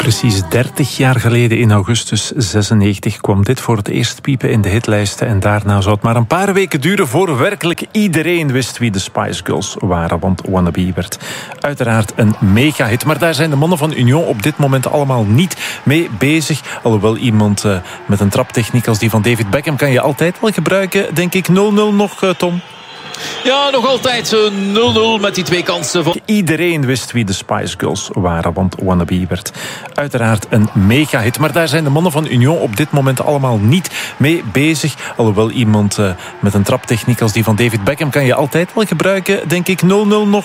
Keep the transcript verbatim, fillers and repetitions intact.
Precies dertig jaar geleden, in augustus zesennegentig, kwam dit voor het eerst piepen in de hitlijsten. En daarna zou het maar een paar weken duren voor werkelijk iedereen wist wie de Spice Girls waren. Want Wannabe werd uiteraard een mega-hit. Maar daar zijn de mannen van Union op dit moment allemaal niet mee bezig. Alhoewel iemand uh, met een traptechniek als die van David Beckham kan je altijd wel gebruiken. Denk ik nul nul nog, uh, Tom? Ja, nog altijd zo'n nul nul met die twee kansen. Van... Iedereen wist wie de Spice Girls waren, want Wannabe werd uiteraard een mega-hit. Maar daar zijn de mannen van Union op dit moment allemaal niet mee bezig. Alhoewel iemand uh, met een traptechniek als die van David Beckham kan je altijd wel gebruiken. Denk ik nul nul nog,